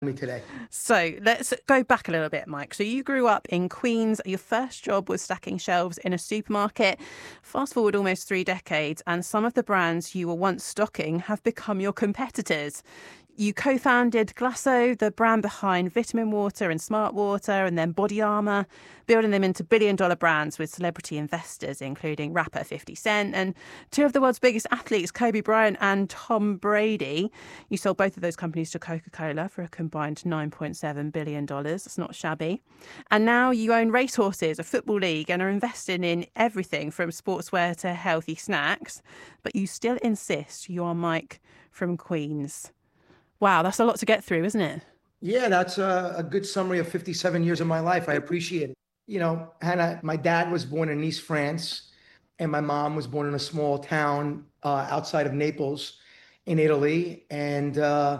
Me today. So let's go back a little bit, Mike. So you grew up in Queens. Your first job was stacking shelves in a supermarket. Fast forward almost 3 decades, and some of the brands you were once stocking have become your competitors. You co-founded Glasso, the brand behind Vitamin Water and Smart Water, and then Body Armor, building them into billion-dollar brands with celebrity investors, including rapper 50 Cent and two of the world's biggest athletes, Kobe Bryant and Tom Brady. You sold both of those companies to Coca-Cola for a combined $9.7 billion. That's not shabby. And now you own racehorses, a football league, and are investing in everything from sportswear to healthy snacks. But you still insist you are Mike from Queens. Wow, that's a lot to get through, isn't it? Yeah, that's a good summary of 57 years of my life. I appreciate it. Hannah, my dad was born in Nice, France, and my mom was born in a small town outside of Naples in Italy. And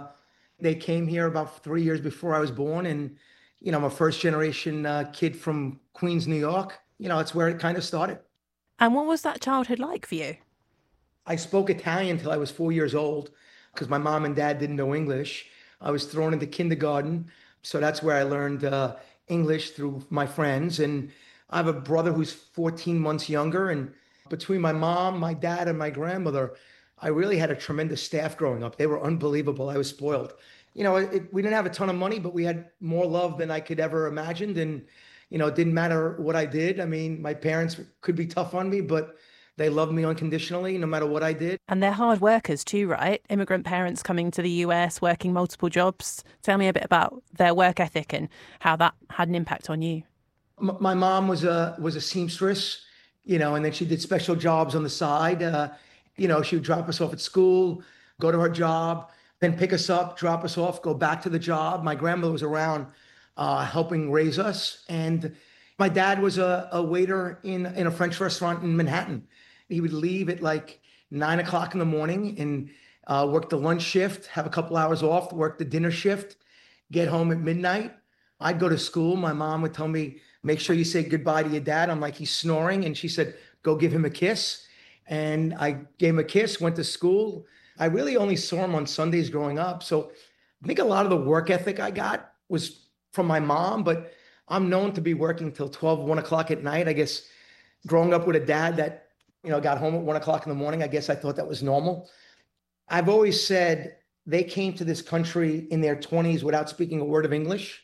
they came here about 3 years before I was born. And, I'm a first generation kid from Queens, New York. That's where it kind of started. And what was that childhood like for you? I spoke Italian till I was 4 years old because my mom and dad didn't know English. I was thrown into kindergarten. So that's where I learned English through my friends. And I have a brother who's 14 months younger. And between my mom, my dad, and my grandmother, I really had a tremendous staff growing up. They were unbelievable. I was spoiled. We didn't have a ton of money, but we had more love than I could ever imagined. And, it didn't matter what I did. I mean, my parents could be tough on me, but they loved me unconditionally, no matter what I did. And they're hard workers too, right? Immigrant parents coming to the US, working multiple jobs. Tell me a bit about their work ethic and how that had an impact on you. My mom was a seamstress, and then she did special jobs on the side. She would drop us off at school, go to her job, then pick us up, drop us off, go back to the job. My grandmother was around helping raise us, and my dad was a waiter in a French restaurant in Manhattan. He would leave at like 9 o'clock in the morning and work the lunch shift, have a couple hours off, work the dinner shift, get home at midnight. I'd go to school. My mom would tell me, make sure you say goodbye to your dad. I'm like, he's snoring. And she said, go give him a kiss. And I gave him a kiss, went to school. I really only saw him on Sundays growing up. So I think a lot of the work ethic I got was from my mom, but I'm known to be working till 12, 1 o'clock at night. I guess growing up with a dad that, got home at 1 o'clock in the morning, I guess I thought that was normal. I've always said they came to this country in their 20s without speaking a word of English.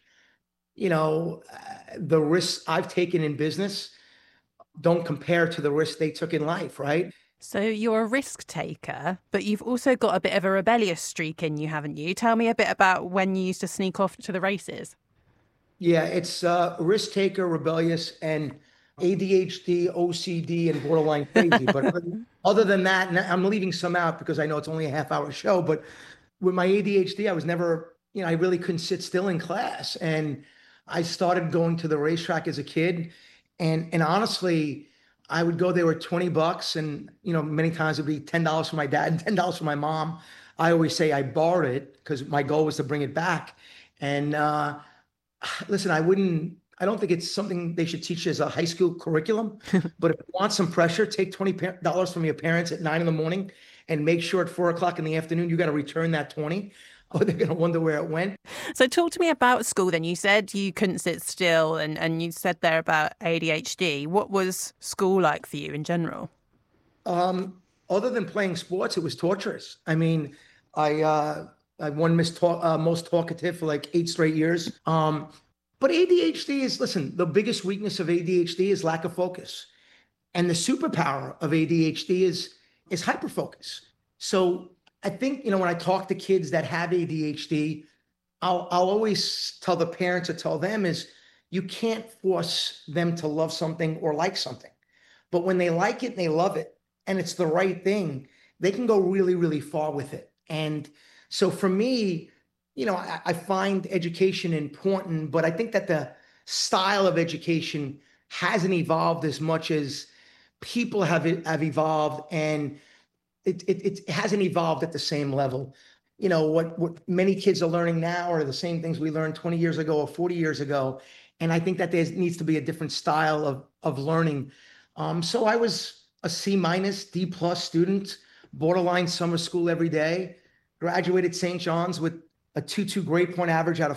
The risks I've taken in business don't compare to the risks they took in life, right? So you're a risk taker, but you've also got a bit of a rebellious streak in you, haven't you? Tell me a bit about when you used to sneak off to the races. Yeah, it's risk taker, rebellious, and ADHD, OCD, and borderline crazy. But other than that, and I'm leaving some out because I know it's only a half-hour show. But with my ADHD, I was never, I really couldn't sit still in class. And I started going to the racetrack as a kid. And honestly, I would go there with $20, and many times it'd be $10 for my dad and $10 for my mom. I always say I borrowed it because my goal was to bring it back. And listen, I don't think it's something they should teach as a high school curriculum, but if you want some pressure, take $20 from your parents at 9 in the morning and make sure at 4 o'clock in the afternoon, you got to return that 20, or they're going to wonder where it went. So talk to me about school then. You said you couldn't sit still and you said there about ADHD. What was school like for you in general? Other than playing sports, it was torturous. I mean, I won most talkative for like 8 straight years. But ADHD is, listen, the biggest weakness of ADHD is lack of focus. And the superpower of ADHD is hyperfocus. So I think, when I talk to kids that have ADHD, I'll always tell the parents or tell them is you can't force them to love something or like something. But when they like it and they love it and it's the right thing, they can go really, really far with it. And so for me, I find education important, but I think that the style of education hasn't evolved as much as people have evolved, and it hasn't evolved at the same level. What many kids are learning now are the same things we learned 20 years ago or 40 years ago. And I think that there needs to be a different style of learning. So I was a C-, D+ student, borderline summer school every day, graduated St. John's with a 2.2 grade point average out of